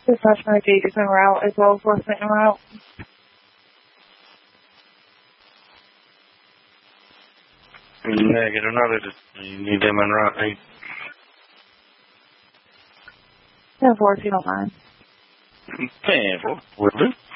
The customer date is en route as well as voicemail en route. Negative, no, you need them en route. 10-4, if you don't mind. 10-4, will do.